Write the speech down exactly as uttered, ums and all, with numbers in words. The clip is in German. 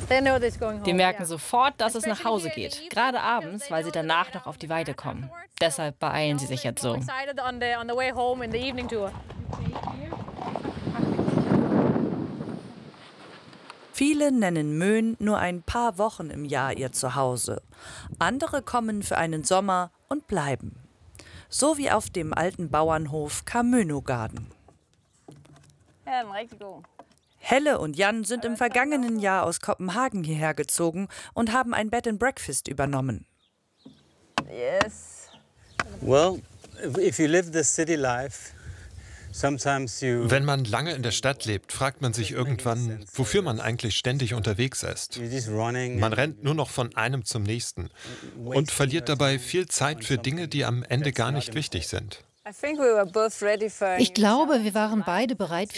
Die merken sofort, dass es nach Hause geht, gerade abends, weil sie danach noch auf die Weide kommen. Deshalb beeilen sie sich jetzt so. Viele nennen Möhn nur ein paar Wochen im Jahr ihr Zuhause. Andere kommen für einen Sommer und bleiben. So wie auf dem alten Bauernhof Kamönogarden. Helle und Jan sind im vergangenen Jahr aus Kopenhagen hierher gezogen und haben ein Bed and Breakfast übernommen. Yes. Well, if you live the city life, sometimes you Wenn man lange in der Stadt lebt, fragt man sich irgendwann, wofür man eigentlich ständig unterwegs ist. Man rennt nur noch von einem zum nächsten und verliert dabei viel Zeit für Dinge, die am Ende gar nicht wichtig sind. Ich glaube, wir waren beide bereit